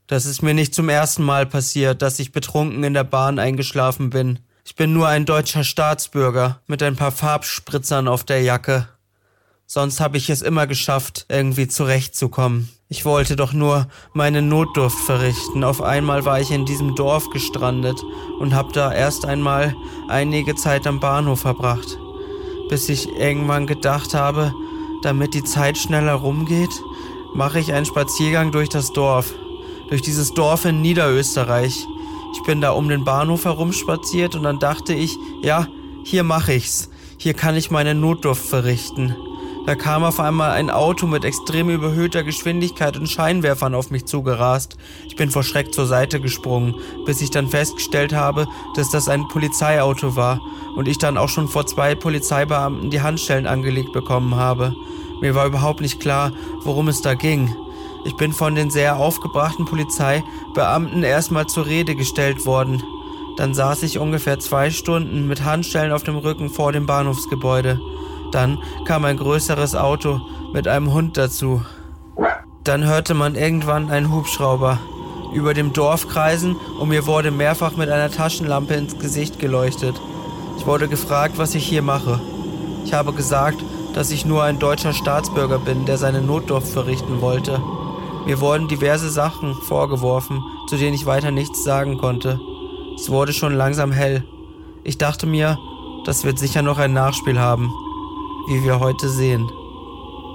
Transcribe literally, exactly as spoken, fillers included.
Das ist mir nicht zum ersten Mal passiert, dass ich betrunken in der Bahn eingeschlafen bin. Ich bin nur ein deutscher Staatsbürger mit ein paar Farbspritzern auf der Jacke. Sonst habe ich es immer geschafft, irgendwie zurechtzukommen. Ich wollte doch nur meine Notdurft verrichten. Auf einmal war ich in diesem Dorf gestrandet und habe da erst einmal einige Zeit am Bahnhof verbracht, bis ich irgendwann gedacht habe, damit die Zeit schneller rumgeht, mache ich einen Spaziergang durch das Dorf, durch dieses Dorf in Niederösterreich. Ich bin da um den Bahnhof herumspaziert und dann dachte ich, ja, hier mache ich's. Hier kann ich meine Notdurft verrichten. Da kam auf einmal ein Auto mit extrem überhöhter Geschwindigkeit und Scheinwerfern auf mich zugerast. Ich bin vor Schreck zur Seite gesprungen, bis ich dann festgestellt habe, dass das ein Polizeiauto war und ich dann auch schon vor zwei Polizeibeamten die Handschellen angelegt bekommen habe. Mir war überhaupt nicht klar, worum es da ging. Ich bin von den sehr aufgebrachten Polizeibeamten erstmal zur Rede gestellt worden. Dann saß ich ungefähr zwei Stunden mit Handschellen auf dem Rücken vor dem Bahnhofsgebäude. Dann kam ein größeres Auto mit einem Hund dazu. Dann hörte man irgendwann einen Hubschrauber über dem Dorf kreisen und mir wurde mehrfach mit einer Taschenlampe ins Gesicht geleuchtet. Ich wurde gefragt, was ich hier mache. Ich habe gesagt, dass ich nur ein deutscher Staatsbürger bin, der seine Notdurft verrichten wollte. Mir wurden diverse Sachen vorgeworfen, zu denen ich weiter nichts sagen konnte. Es wurde schon langsam hell. Ich dachte mir, das wird sicher noch ein Nachspiel haben, wie wir heute sehen.